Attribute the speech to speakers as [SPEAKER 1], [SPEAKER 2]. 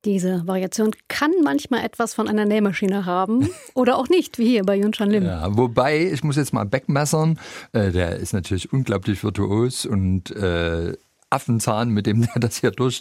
[SPEAKER 1] Diese Variation kann manchmal etwas von einer Nähmaschine haben oder auch nicht, wie hier bei Yun-Chan Lim.
[SPEAKER 2] Ja, wobei, ich muss jetzt mal wegmessern, der ist natürlich unglaublich virtuos und Affenzahn, mit dem der das hier